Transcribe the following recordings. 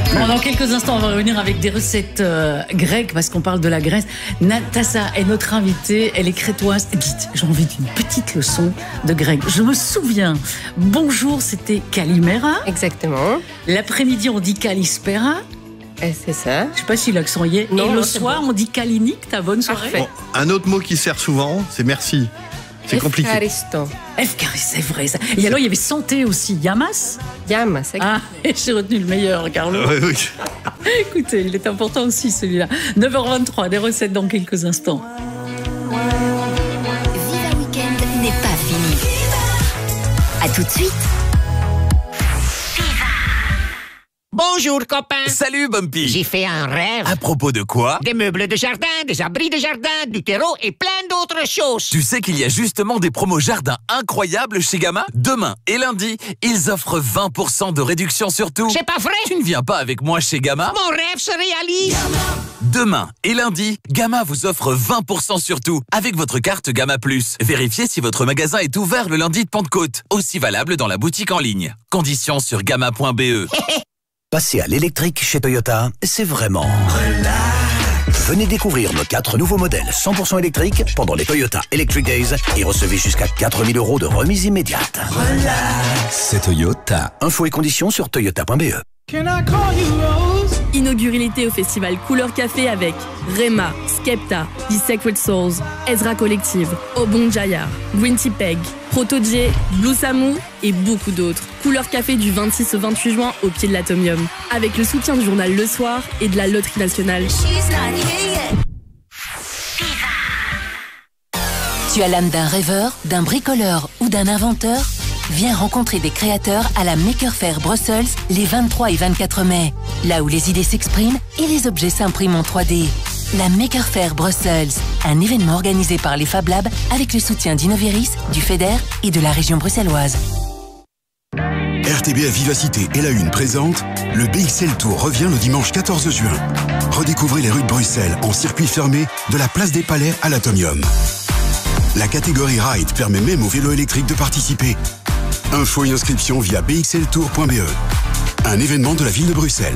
Bon, dans quelques instants, on va revenir avec des recettes grecques parce qu'on parle de la Grèce. Natassa est notre invitée, elle est crétoise. Dites, j'ai envie d'une petite leçon de grec. Je me souviens, bonjour, c'était Kalimera. Exactement. L'après-midi, on dit Kalispera. C'est ça. Je sais pas si l'accent y est. Non, et le non, soir, on dit Kalinik, ta bonne soirée. Parfait. Bon, un autre mot qui sert souvent, c'est merci. C'est compliqué. Efcharisto. Efkari, c'est vrai ça. Et alors, il y avait santé aussi. Yamas. Yam, c'est Ah, j'ai retenu le meilleur, Carlo. Oui, oui. Écoutez, il est important aussi celui-là. 9h23, des recettes dans quelques instants. Viva Weekend n'est pas fini. À tout de suite. Bonjour copains. Salut Bumpy. J'ai fait un rêve. À propos de quoi? Des meubles de jardin, des abris de jardin, du terreau et plein d'autres choses. Tu sais qu'il y a justement des promos jardin incroyables chez Gamma? Demain et lundi, ils offrent 20% de réduction sur tout. C'est pas vrai? Tu ne viens pas avec moi chez Gamma? Mon rêve se réalise. Demain et lundi, Gamma vous offre 20% sur tout avec votre carte Gamma Plus. Vérifiez si votre magasin est ouvert le lundi de Pentecôte. Aussi valable dans la boutique en ligne. Conditions sur gamma.be. Passer à l'électrique chez Toyota, c'est vraiment relax. Venez découvrir nos 4 nouveaux modèles 100% électriques pendant les Toyota Electric Days et recevez jusqu'à 4 000 € de remise immédiate. Relax. C'est Toyota. Infos et conditions sur toyota.be. Inaugurez l'été au festival Couleur Café avec Rema, Skepta, The Sacred Souls, Ezra Collective, Obon Jayar, Gwinty Peg, Proto-J, Blue Samu et beaucoup d'autres. Couleur Café du 26 au 28 juin au pied de l'Atomium. Avec le soutien du journal Le Soir et de la Loterie Nationale. Tu as l'âme d'un rêveur, d'un bricoleur ou d'un inventeur? Viens rencontrer des créateurs à la Maker Faire Brussels les 23 et 24 mai. Là où les idées s'expriment et les objets s'impriment en 3D. La Maker Faire Brussels, un événement organisé par les Fab Labs avec le soutien d'Innoviris, du FEDER et de la région bruxelloise. RTBF Vivacité et la Une présente le BXL Tour revient le dimanche 14 juin. Redécouvrez les rues de Bruxelles en circuit fermé de la place des Palais à l'Atomium. La catégorie Ride permet même aux vélos électriques de participer. Info et inscription via bxltour.be. Un événement de la ville de Bruxelles.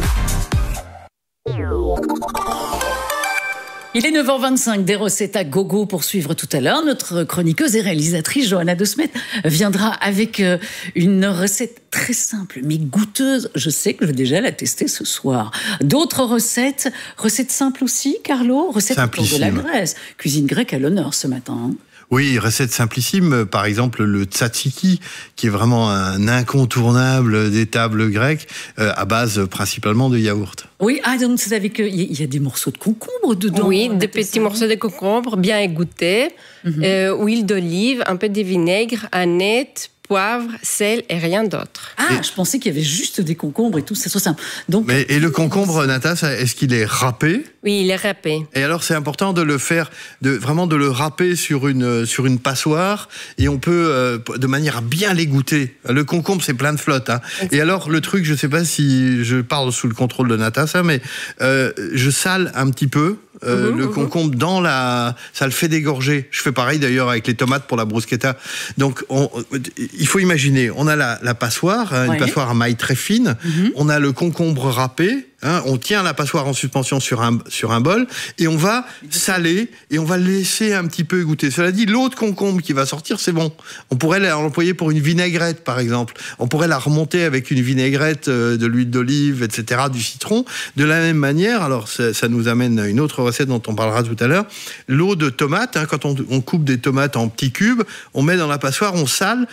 Il est 9h25, des recettes à gogo pour suivre tout à l'heure. Notre chroniqueuse et réalisatrice Johanna De Smet viendra avec une recette très simple mais goûteuse. Je sais que je vais déjà la tester ce soir. D'autres recettes simples aussi, Carlo? Recettes autour de la Grèce. Cuisine grecque à l'honneur ce matin. Hein. Oui, recette simplissime. Par exemple, le tzatziki, qui est vraiment un incontournable des tables grecques, à base principalement de yaourt. Oui, donc c'est avec il y a des morceaux de concombre dedans. Oui, des petits morceaux de concombre bien égouttés, huile d'olive, un peu de vinaigre, aneth, poivre, sel et rien d'autre. Ah, je pensais qu'il y avait juste des concombres et tout, c'est trop simple. Donc, et le concombre, Natas, est-ce qu'il est râpé? Oui, il est râpé. Et alors, c'est important de le faire, vraiment de le râper sur une passoire, et on peut, de manière à bien l'égoutter. Le concombre, c'est plein de flotte. Hein. Et alors, le truc, je sais pas si je parle sous le contrôle de Natas, mais je sale un petit peu. Le concombre ça le fait dégorger. Je fais pareil d'ailleurs avec les tomates pour la bruschetta. Donc il faut imaginer, on a la passoire, une passoire à maille très fine, on a le concombre râpé, on tient la passoire en suspension sur un bol et on va saler et on va le laisser un petit peu égoutter. Cela dit, l'autre concombre qui va sortir, c'est bon. On pourrait l'employer pour une vinaigrette par exemple. On pourrait la remonter avec une vinaigrette, de l'huile d'olive, etc., du citron. De la même manière, alors ça nous amène à une autre recette dont on parlera tout à l'heure. L'eau de tomate, quand on coupe des tomates en petits cubes, on met dans la passoire, on sale,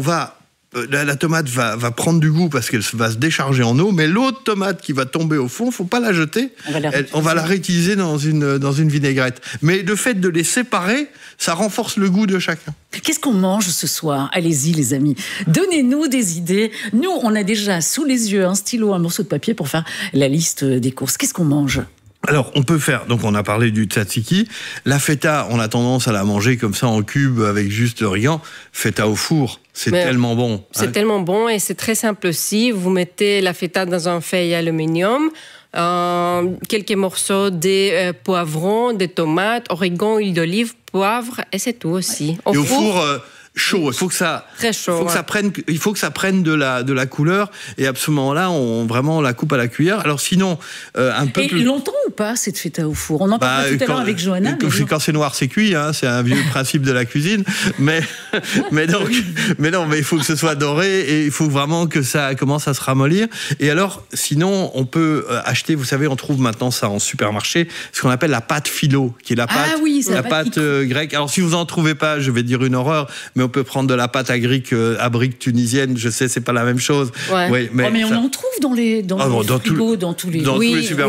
la tomate va prendre du goût parce qu'elle va se décharger en eau, mais l'autre tomate qui va tomber au fond, faut pas la jeter. On va la réutiliser dans une vinaigrette. Mais le fait de les séparer, ça renforce le goût de chacun. Qu'est-ce qu'on mange ce soir? Allez-y les amis, donnez-nous des idées. Nous, on a déjà sous les yeux un stylo, un morceau de papier pour faire la liste des courses. Qu'est-ce qu'on mange? Alors, on peut faire, donc on a parlé du tzatziki. La feta, on a tendance à la manger comme ça en cube avec juste l'origan. Feta au four, c'est tellement bon. C'est tellement bon et c'est très simple aussi. Vous mettez la feta dans un feuille aluminium, quelques morceaux de poivrons, de tomates, origan, huile d'olive, poivre et c'est tout aussi. Au four chaud. Il faut que ça, Très chaud, il faut que ça prenne de la couleur. Et à ce moment-là, on la coupe à la cuillère. Alors sinon, un peu plus longtemps ou pas cette feta au four? On en parlait tout à l'heure avec Johanna. Quand c'est noir, c'est cuit. Hein, c'est un vieux principe de la cuisine. Mais il faut que ce soit doré et il faut vraiment que ça commence à se ramollir. Et alors, sinon, on peut acheter. Vous savez, on trouve maintenant ça en supermarché, ce qu'on appelle la pâte philo, qui est la pâte grecque. Alors, si vous en trouvez pas, je vais dire une horreur, mais on peut prendre de la pâte à brique tunisienne. Je sais, c'est pas la même chose. Ouais. Oui, mais on en trouve dans les frigos, dans tous les supermarchés.